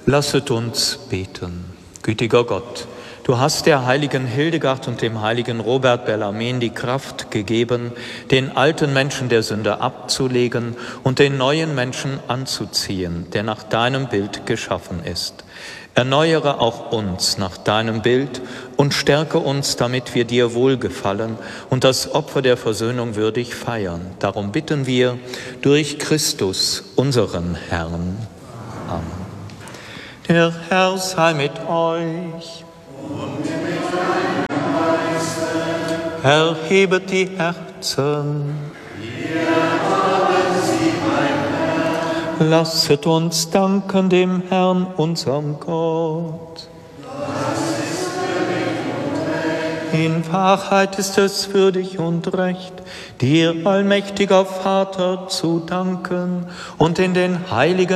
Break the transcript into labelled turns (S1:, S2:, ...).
S1: Lasset uns beten. Gütiger Gott, du hast der heiligen Hildegard und dem heiligen Robert Bellarmin die Kraft gegeben, den alten Menschen der Sünde abzulegen und den neuen Menschen anzuziehen, der nach deinem Bild geschaffen ist. Erneuere auch uns nach deinem Bild und stärke uns, damit wir dir wohlgefallen und das Opfer der Versöhnung würdig feiern. Darum bitten wir durch Christus, unseren Herrn. Amen. Der Herr sei mit euch.
S2: Und mit deinem Geiste.
S1: Erhebet die Herzen.
S2: Wir haben sie, mein Herr.
S1: Lasset uns danken dem Herrn, unserem Gott.
S2: Das ist würdig und recht.
S1: In Wahrheit ist es würdig und recht, dir, allmächtiger Vater, zu danken und in den heiligen